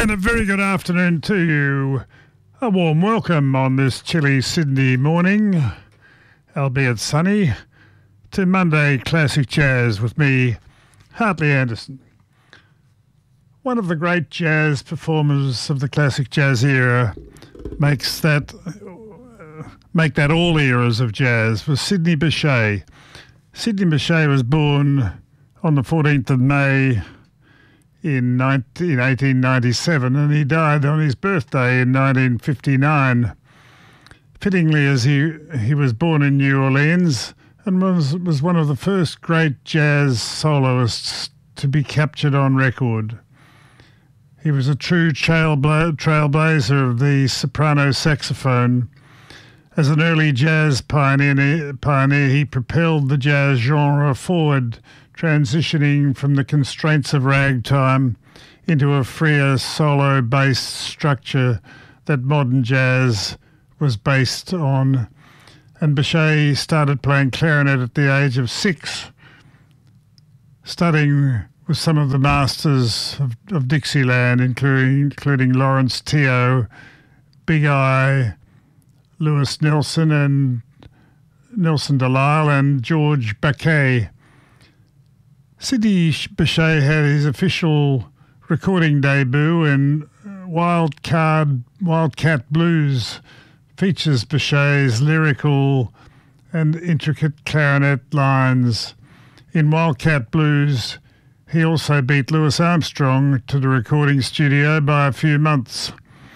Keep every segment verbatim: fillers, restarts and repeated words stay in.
And a very good afternoon to you. A warm welcome on this chilly Sydney morning, albeit sunny, to Monday Classic Jazz with me, Hartley Anderson. One of the great jazz performers of the classic jazz era makes that make that all eras of jazz was Sidney Bechet. Sidney Bechet was born on the fourteenth of May in eighteen ninety-seven, and he died on his birthday in nineteen fifty-nine. Fittingly, as he he was born in New Orleans and was was one of the first great jazz soloists to be captured on record. He was a true trailbla- trailblazer of the soprano saxophone. As an early jazz pioneer, pioneer, he propelled the jazz genre forward, transitioning from the constraints of ragtime into a freer solo-based structure that modern jazz was based on. And Bechet started playing clarinet at the age of six, studying with some of the masters of, of Dixieland, including, including Lawrence Teo, Big Eye, Louis Nelson, and Nelson Delisle, and George Baquet. Sidney Bechet had his official recording debut in Wildcat, Wildcat Blues, features Bechet's lyrical and intricate clarinet lines. In Wildcat Blues, he also beat Louis Armstrong to the recording studio by a few months.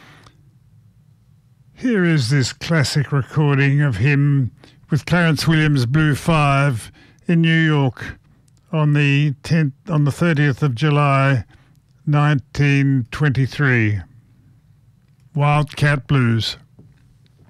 Here is this classic recording of him with Clarence Williams' Blue Five in New York on the tenth, on the thirtieth of July, nineteen twenty-three. Wildcat Blues.